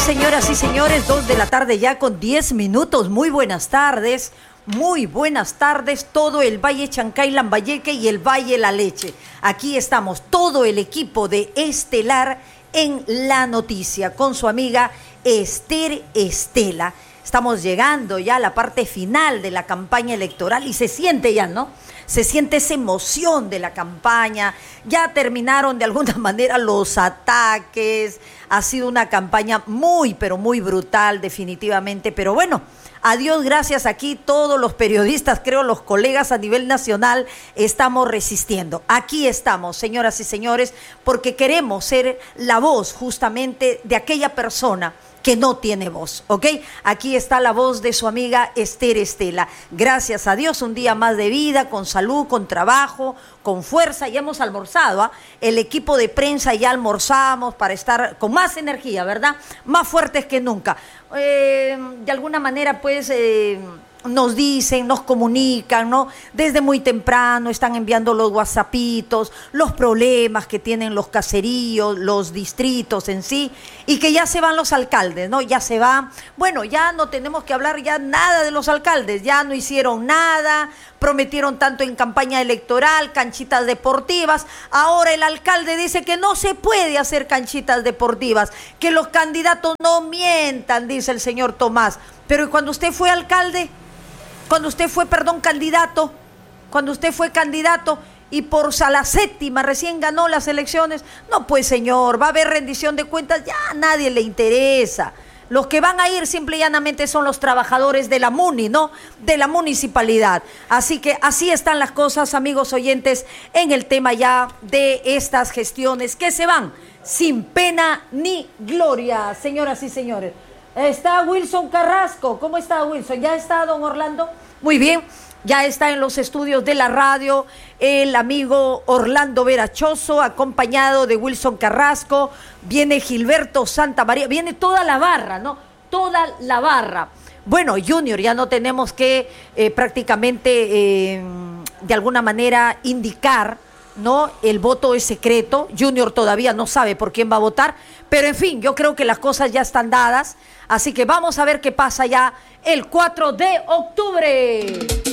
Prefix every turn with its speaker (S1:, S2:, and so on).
S1: Señoras y señores, 2 de la tarde ya con 10 minutos. Muy buenas tardes, todo el Valle Chancay, Lambayeque y el Valle La Leche. Aquí estamos, todo el equipo de Estelar en la noticia, con su amiga Esther Estela. Estamos llegando ya a la parte final de la campaña electoral y se siente ya, ¿no? Se siente esa emoción de la campaña. Ya terminaron de alguna manera los ataques. Ha sido una campaña muy, pero muy brutal, definitivamente. Pero bueno, a Dios gracias, aquí todos los periodistas, creo los colegas a nivel nacional, estamos resistiendo. Aquí estamos, señoras y señores, porque queremos ser la voz justamente de aquella persona que no tiene voz, ¿ok? Aquí está la voz de su amiga Esther Estela. Gracias a Dios, un día más de vida, con salud, con trabajo, con fuerza. Ya hemos almorzado, ¿ah? El equipo de prensa ya almorzamos para estar con más energía, ¿verdad? Más fuertes que nunca. De alguna manera, pues, nos dicen, nos comunican, ¿no? Desde muy temprano están enviando los whatsappitos, los problemas que tienen los caseríos, los distritos en sí, y que ya se van los alcaldes, ¿no? Ya se van. Bueno, ya no tenemos que hablar ya nada de los alcaldes, ya no hicieron nada, prometieron tanto en campaña electoral, canchitas deportivas. Ahora el alcalde dice que no se puede hacer canchitas deportivas, que los candidatos no mientan, dice el señor Tomás. Pero ¿y cuando usted fue alcalde? Cuando usted fue, candidato, cuando usted fue candidato y por la séptima recién ganó las elecciones, no, pues señor, va a haber rendición de cuentas, ya a nadie le interesa. Los que van a ir simple y llanamente son los trabajadores de la MUNI, ¿no? De la municipalidad. Así que así están las cosas, amigos oyentes, en el tema ya de estas gestiones que se van sin pena ni gloria, señoras y señores. Está Wilson Carrasco. ¿Cómo está, Wilson? ¿Ya está, don Orlando? Muy bien, ya está en los estudios de la radio el amigo Orlando Verachoso, acompañado de Wilson Carrasco. Viene Gilberto Santamaría, viene toda la barra, ¿no? Toda la barra. Bueno, Junior, ya no tenemos que prácticamente, de alguna manera, indicar, ¿no? El voto es secreto. Junior todavía no sabe por quién va a votar, pero en fin, yo creo que las cosas ya están dadas, así que vamos a ver qué pasa ya el 4 de octubre.